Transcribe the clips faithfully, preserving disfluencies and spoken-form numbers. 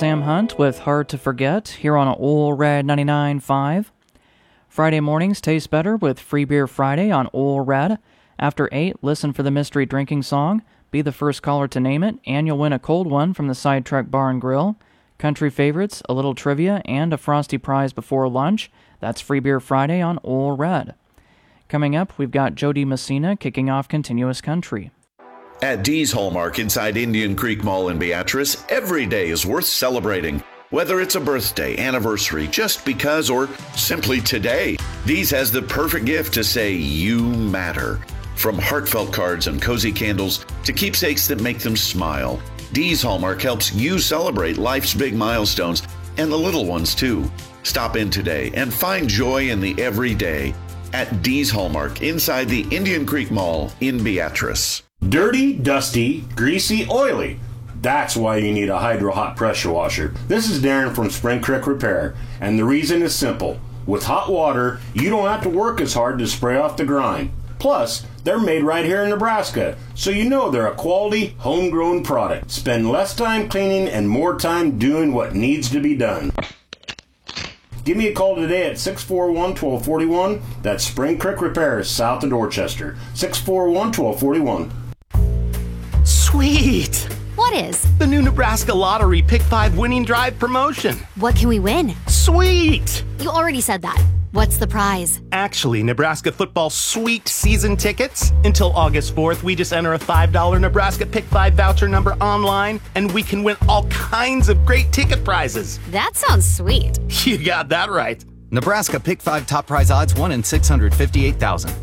Sam Hunt with Hard to Forget here on Ole Red ninety-nine point five. Friday mornings taste better with Free Beer Friday on Ole Red. After eight, listen for the mystery drinking song. Be the first caller to name it, and you'll win a cold one from the Sidetrack Bar and Grill. Country favorites, a little trivia, and a frosty prize before lunch. That's Free Beer Friday on Ole Red. Coming up, we've got Jody Messina kicking off Continuous Country. At Dee's Hallmark inside Indian Creek Mall in Beatrice, every day is worth celebrating. Whether it's a birthday, anniversary, just because, or simply today, Dee's has the perfect gift to say you matter. From heartfelt cards and cozy candles to keepsakes that make them smile, Dee's Hallmark helps you celebrate life's big milestones and the little ones too. Stop in today and find joy in the everyday at Dee's Hallmark inside the Indian Creek Mall in Beatrice. Dirty, dusty, greasy, oily. That's why you need a Hydro Hot pressure washer. This is Darren from Spring Creek Repair, and the reason is simple. With hot water, you don't have to work as hard to spray off the grime. Plus, they're made right here in Nebraska, so you know they're a quality, homegrown product. Spend less time cleaning and more time doing what needs to be done. Give me a call today at six four one, one two four one. That's Spring Creek Repair, south of Dorchester. six four one, one two four one. Sweet! What is? The new Nebraska Lottery Pick five Winning Drive promotion. What can we win? Sweet! You already said that. What's the prize? Actually, Nebraska football sweet season tickets. Until August fourth, we just enter a five dollar Nebraska Pick five voucher number online, and we can win all kinds of great ticket prizes. That sounds sweet. You got that right. Nebraska Pick five top prize odds one in six hundred fifty-eight thousand.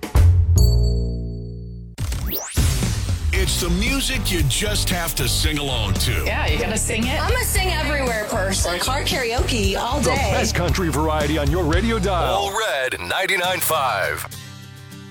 It's the music you just have to sing along to. Yeah, you gotta sing it. I'm a sing everywhere person. Car karaoke all day. The best country variety on your radio dial. All Red ninety-nine point five.